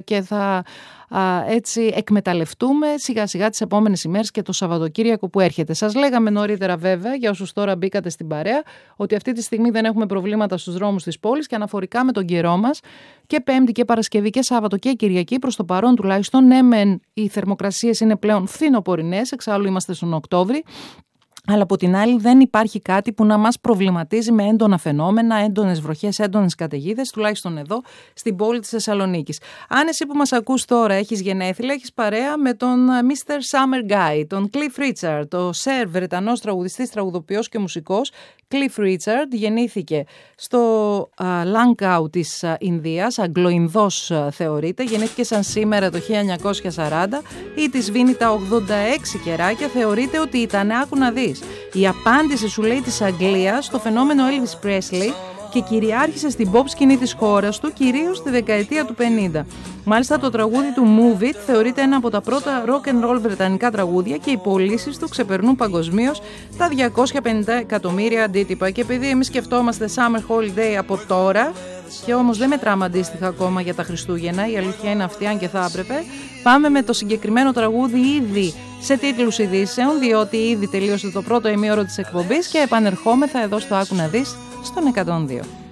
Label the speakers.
Speaker 1: και θα έτσι εκμεταλλευτούμε σιγά σιγά τις επόμενες ημέρες και το Σαββατοκύριακο που έρχεται. Σας λέγαμε νωρίτερα βέβαια, για όσους τώρα μπήκατε στην παρέα, ότι αυτή τη στιγμή δεν έχουμε προβλήματα στους δρόμους της πόλης και αναφορικά με τον καιρό μας και Πέμπτη και Παρασκευή και Σάββατο και Κυριακή, προς το παρόν τουλάχιστον, ναι μεν οι θερμοκρασίες είναι πλέον φθινοπορεινές, εξάλλου είμαστε στον Οκτώβρη, αλλά από την άλλη δεν υπάρχει κάτι που να μας προβληματίζει με έντονα φαινόμενα, έντονες βροχές, έντονες καταιγίδες, τουλάχιστον εδώ στην πόλη της Θεσσαλονίκης. Αν εσύ που μας ακούς τώρα έχεις γενέθλια, έχεις παρέα με τον Mr. Summer Guy, τον Cliff Richard, το Sir Βρετανός τραγουδιστής, τραγουδοποιός και μουσικός. Cliff Richard γεννήθηκε στο Lankaw της Ινδίας, Αγγλοϊνδός θεωρείται, γεννήθηκε σαν σήμερα το 1940 ή της σβήνει τα 86 κεράκια, θεωρείται ότι ήταν, άκου να δεις, η απάντηση σου λέει της Αγγλίας στο φαινόμενο Elvis Presley και κυριάρχησε στην pop σκηνή της χώρας του, κυρίως στη δεκαετία του 50. Μάλιστα το τραγούδι του Move It θεωρείται ένα από τα πρώτα rock and roll βρετανικά τραγούδια και οι πωλήσεις του ξεπερνούν παγκοσμίως τα 250 εκατομμύρια αντίτυπα. Και επειδή εμείς σκεφτόμαστε Summer Holiday από τώρα και όμως δεν μετράμε αντίστοιχα ακόμα για τα Χριστούγεννα, η αλήθεια είναι αυτή, αν και θα έπρεπε, πάμε με το συγκεκριμένο τραγούδι ήδη σε τίτλους ειδήσεων, διότι ήδη τελείωσε το πρώτο ημίωρο της εκπομπής και επανερχόμεθα εδώ στο Άκου να δεις στον 102.